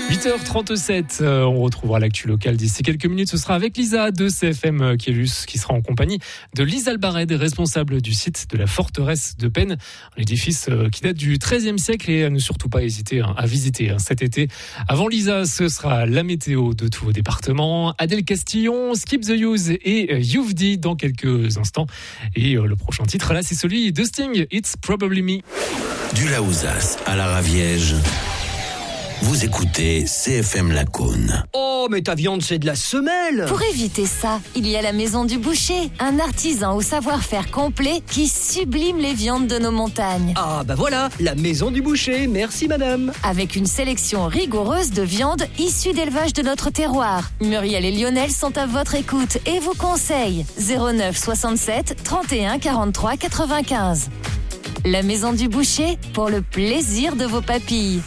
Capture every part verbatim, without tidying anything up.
huit heures trente-sept, euh, on retrouvera l'actu locale d'ici quelques minutes. Ce sera avec Lisa de C F M Kielus qui sera en compagnie de Lisa Albared, responsable du site de la forteresse de Penne, un édifice euh, qui date du treizième siècle et à ne surtout pas hésiter hein, à visiter hein, cet été. Avant Lisa, ce sera la météo de tous vos départements. Adèle Castillon, Skip the Use et euh, Youvdi dans quelques instants. Et euh, le prochain titre là, c'est celui de Sting, It's Probably Me. Du Laouzas à la Raviège. Vous écoutez C F M Lacaune. Oh, mais ta viande, c'est de la semelle. Pour éviter ça, il y a la Maison du Boucher, un artisan au savoir-faire complet qui sublime les viandes de nos montagnes. Ah, bah voilà, la Maison du Boucher, merci madame. Avec une sélection rigoureuse de viandes issues d'élevage de notre terroir. Muriel et Lionel sont à votre écoute et vous conseillent zéro neuf soixante-sept trente et un quarante-trois quatre-vingt-quinze. La Maison du Boucher, pour le plaisir de vos papilles.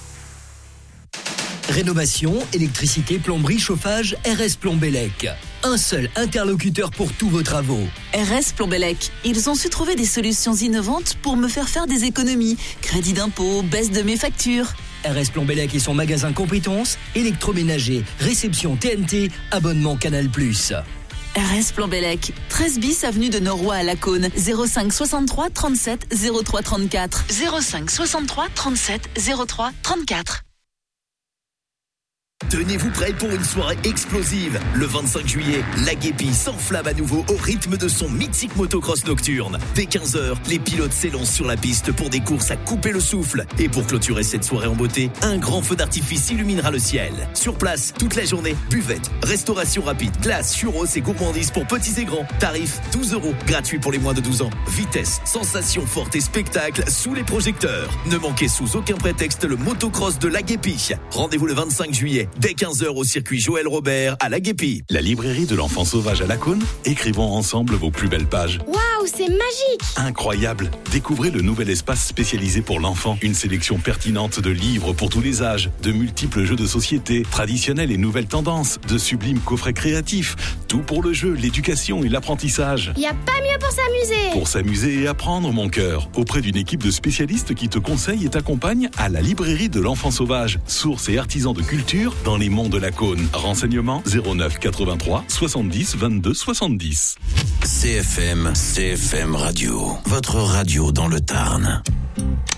Rénovation, électricité, plomberie, chauffage, R S Plombellec. Un seul interlocuteur pour tous vos travaux. R S Plombellec, ils ont su trouver des solutions innovantes pour me faire faire des économies. Crédit d'impôt, baisse de mes factures. R S Plombellec et son magasin compétences, électroménager, réception T N T, abonnement Canal plus. R S Plombellec, treize bis avenue de Noroy à Lacaune, zéro cinq soixante-trois trente-sept zéro trois trente-quatre. zéro cinq soixante-trois trente-sept zéro trois trente-quatre. Tenez-vous prêts pour une soirée explosive. Le vingt-cinq juillet, la Guépie s'enflamme à nouveau au rythme de son mythique motocross nocturne. Dès quinze heures, les pilotes s'élancent sur la piste pour des courses à couper le souffle. Et pour clôturer cette soirée en beauté, un grand feu d'artifice illuminera le ciel. Sur place, toute la journée, buvette, restauration rapide, glace, churros et gourmandises pour petits et grands. Tarif douze euros, gratuit pour les moins de douze ans. Vitesse, sensation forte et spectacle sous les projecteurs. Ne manquez sous aucun prétexte le motocross de la Guépie. Rendez-vous le vingt-cinq juillet. Dès quinze heures au circuit Joël Robert à la Guépie. La librairie de l'enfant sauvage à Lacaune. Écrivons ensemble vos plus belles pages. Waouh, c'est magique! Incroyable! Découvrez le nouvel espace spécialisé pour l'enfant. Une sélection pertinente de livres pour tous les âges, de multiples jeux de société, traditionnels et nouvelles tendances, de sublimes coffrets créatifs. Tout pour le jeu, l'éducation et l'apprentissage. Y a pas mieux pour s'amuser! Pour s'amuser et apprendre, mon cœur. Auprès d'une équipe de spécialistes qui te conseillent et t'accompagnent à la librairie de l'enfant sauvage. Source et artisans de culture dans les monts de Lacaune. Renseignements zéro neuf quatre-vingt-trois soixante-dix vingt-deux soixante-dix. C F M, C F M Radio. Votre radio dans le Tarn.